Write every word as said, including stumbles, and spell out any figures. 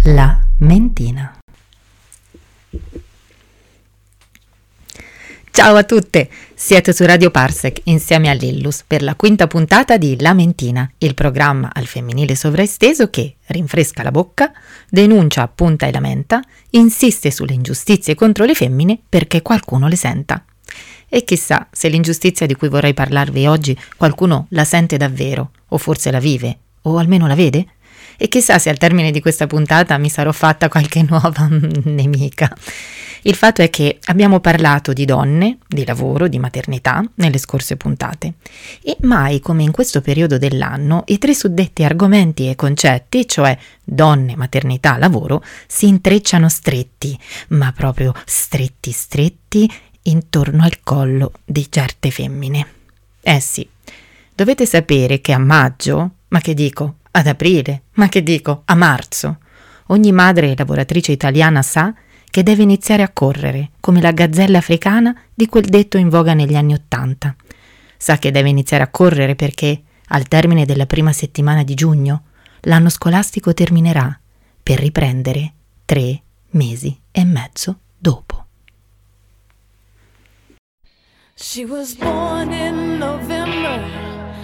La mentina. Ciao a tutte, siete su Radio Parsec insieme a Lillus per la quinta puntata di La mentina, il programma al femminile sovraesteso che rinfresca la bocca, denuncia a punta e lamenta, insiste sulle ingiustizie contro le femmine perché qualcuno le senta. E chissà se l'ingiustizia di cui vorrei parlarvi oggi qualcuno la sente davvero, o forse la vive, o almeno la vede? E chissà se al termine di questa puntata mi sarò fatta qualche nuova nemica. Il fatto è che abbiamo parlato di donne, di lavoro, di maternità nelle scorse puntate e mai come in questo periodo dell'anno i tre suddetti argomenti e concetti, cioè donne, maternità, lavoro, si intrecciano stretti, ma proprio stretti stretti intorno al collo di certe femmine. Eh sì, dovete sapere che a maggio, ma che dico, ad aprile, ma che dico, a marzo, ogni madre lavoratrice italiana sa che deve iniziare a correre, come la gazzella africana di quel detto in voga negli anni Ottanta. Sa che deve iniziare a correre perché, al termine della prima settimana di giugno, l'anno scolastico terminerà per riprendere tre mesi e mezzo dopo. She was born in November